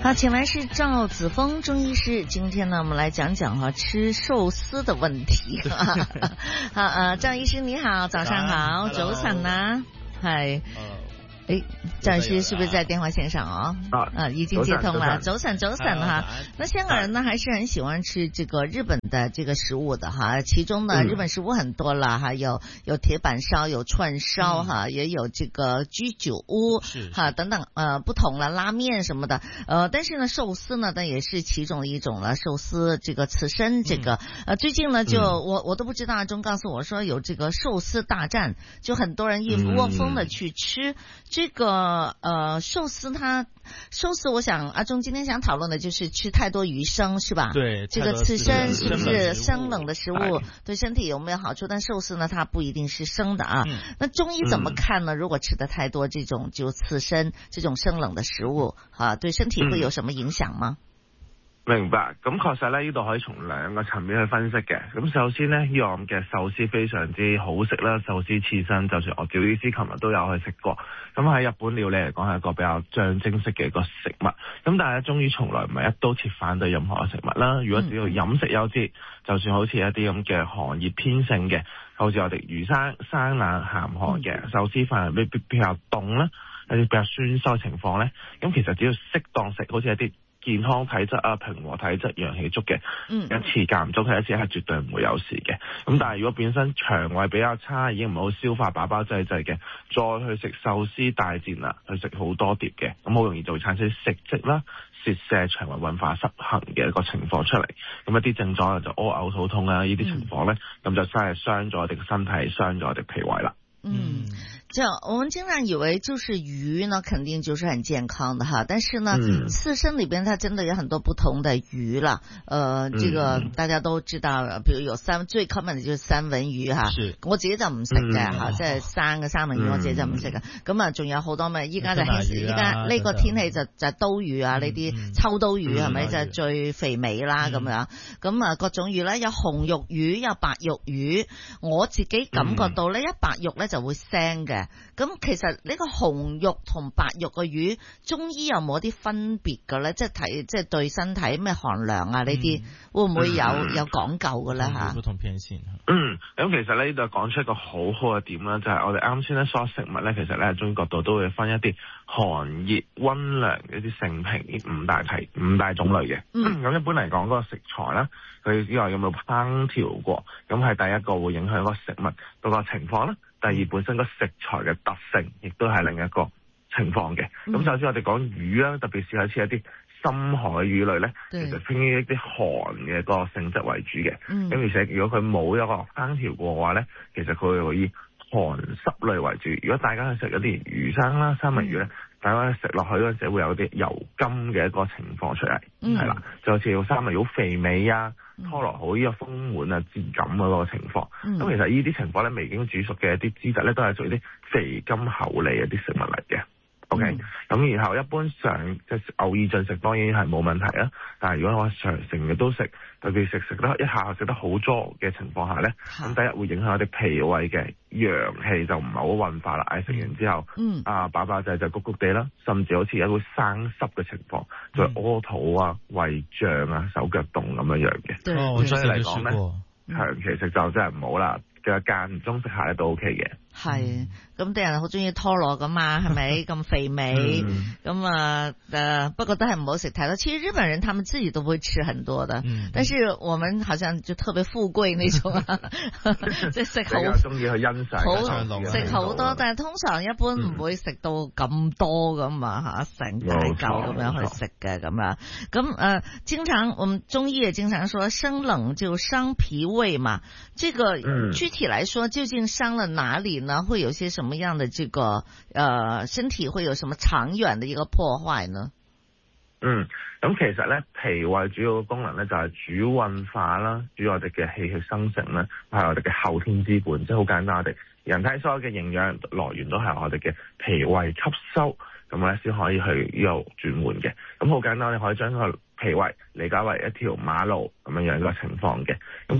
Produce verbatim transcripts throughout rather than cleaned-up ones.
好，请来是赵子峰中医师，今天呢，我们来讲讲哈吃寿司的問題。好，呃，趙醫師你好，早上好，早晨啦，係。誒，趙醫師是不是在電話線上哦？啊，啊已經接通了。早晨，早晨哈。那香港人呢，還是很喜歡吃這個日本的這個食物的哈。其中呢，嗯、日本食物很多啦哈，有有鐵板燒，有串燒哈、嗯，也有這個居酒屋哈等等呃不同了拉麵什麼的呃，但是呢，壽司呢，那也是其中一種了。壽司這個刺身這個、嗯、呃，最近呢就、嗯、我我都不知道，阿中告訴我說有這個壽司大戰，就很多人一窩蜂的去吃。嗯這個呃壽司它，它壽司，我想阿中今天想討論的就是吃太多魚生，是吧？ 對， 這個刺身是不是生冷的食物， 嗯、 對身體有沒有好處？但壽司呢，它不一定是生的啊。嗯、那中醫怎麼看呢？如果吃的太多這種就刺身這種生冷的食物啊，對身體會有什麼影響嗎？ 明白，咁確實咧，呢度可以從兩個層面去分析嘅。咁首先呢，呢樣嘅壽司非常之好食啦，壽司刺身，就算我趙醫師琴日都有去食過。咁喺日本料理嚟講係一個比較象徵式嘅一個食物。咁但係中醫從來唔係一刀切反對任何嘅食物啦。如果只要飲食優之，就算好似一啲咁嘅寒熱偏性嘅，好似我哋魚生生冷鹹寒嘅壽司飯比比比較凍啦，一啲比較酸收情況咧，咁其實只要適當食，好似一啲健康體質啊、平和體質、陽氣足嘅，一次間唔中係一次係絕對唔會有事嘅。咁但係如果本身腸胃比較差，已經唔好消化飽飽滯滯嘅，再去食壽司大戰啦，去食好多碟嘅，咁好容易就會產生食積啦、泄瀉、腸胃運化失衡嘅一個情況出嚟。咁一啲症狀就屙嘔、肚痛啊，呢啲情況咧，咁、嗯、就真係傷咗我哋嘅身體，傷咗我哋脾胃啦。 嗯，這我們經常以為就是魚呢，肯定就是很健康的哈。但是呢，嗯、刺身裏邊它真的有很多不同的魚啦。呃，這個大家都知道，比如有三最 common 的就是三文魚哈。我自己就唔食嘅吓，即係生嘅三文魚，我自己就唔食嘅。咁啊，仲有好多咩？依家就興，依家呢個天氣就就刀魚啊，呢啲秋刀魚係咪就係最肥美啦咁樣？咁啊，各種魚咧，有紅肉魚，有白肉魚。我自己感覺到呢，一白肉咧就會腥嘅。咁其實呢個紅肉同白肉嘅魚，中醫有冇啲分別嘅咧？即係睇，即係對身體咩寒涼啊呢啲，嗯、會唔會有、嗯、有講究嘅咧吓？不同偏性。 嗯，咁其實呢度講出一個好好嘅點啦，就係、是、我哋啱先咧所食物咧，其實咧中醫角度都會分一啲寒熱溫涼一啲性平五大題五大種類嘅。嗯，咁、嗯、一般嚟講嗰個食材啦，佢之外有冇烹調過？咁係第一個會影響嗰個食物嗰個情況啦。第二，本身個食材嘅特性，亦都係另一個情況嘅。咁、嗯、首先我哋講魚啦，特別是好似一啲深海魚類咧，其實偏於一啲寒嘅個性質為主嘅。咁、嗯、而且如果佢冇一個烹調過嘅話咧，其實佢會以寒濕類為主。如果大家去食一啲魚生啦、三文魚咧，嗯、大家食落去嗰陣時會有啲油甘嘅一個情況出嚟，係、嗯、啦，就好似三文魚好肥美啊。拖落好呢個豐滿啊、質感嗰個情況，咁、嗯、其實呢啲情況咧，未經煮熟嘅一啲脂質咧，都係屬於啲肥甘厚膩嘅啲食物嚟嘅。OK，咁、嗯、然後一般上即係偶爾進食當然係冇問題啊，但係如果我常成日都食，特別食食得一下食得好多嘅情況下咧，咁、嗯、第一會影響我哋脾胃嘅陽氣就唔係好運化啦。嗌食完之後，嗯、啊飽飽滯滯谷谷地啦，甚至好似有個生濕嘅情況，就係屙肚啊、胃脹啊、手腳凍咁樣樣嘅。咁所以嚟講咧，長期食就真係唔好啦。嘅間唔中食下咧都 OK 嘅。 係，咁啲人好中意拖羅噶嘛，係咪咁肥美？咁啊，呃，不過都係唔好食太多。其實日本人他們自己都會吃很多的，嗯、但是我們好像就特別富貴那種啊，即係食好中意去欣賞， 好食好多，但係通常一般唔會食到咁多咁嘛吓，成大嚿咁樣去食嘅咁樣。咁呃，經常我們中醫也經常說生冷就傷脾胃嘛，這個具體來說究竟傷了哪裡呢？會有些什麼樣的這個呃身體會有什麼長遠的一個破壞呢？ 嗯，咁其實咧脾胃主要嘅功能咧就係主運化啦，主我哋嘅氣血生成啦，係我哋嘅後天之本，即係好簡單，我哋人體所有嘅營養來源都係我哋嘅脾胃吸收，咁咧先可以去呢度轉換嘅。咁好簡單，你可以將個脾胃理解為一條馬路咁樣樣嘅情況嘅，咁佢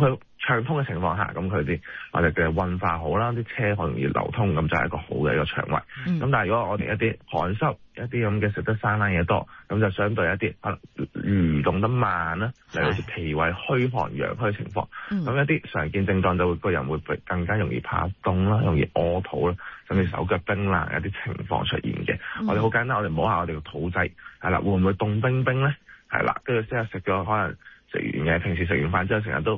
暢通嘅情況下，咁佢啲我哋嘅運化好啦，啲車好容易流通，咁就係一個好嘅一個腸胃。咁、嗯、但係如果我哋一啲寒濕、一啲咁嘅食得生冷嘢多，咁就相對一啲可能蠕動得慢啦，例如好似脾胃虛寒、陽虛情況。咁、嗯、一啲常見症狀就會個人會更加容易怕凍啦，容易屙肚啦，甚至手腳冰冷一啲情況出現嘅、嗯。我哋好簡單，我哋摸下我哋個肚仔，係啦，會唔會凍冰冰咧？係啦，跟住即係食咗可能食完嘢，平時食完飯之後成日都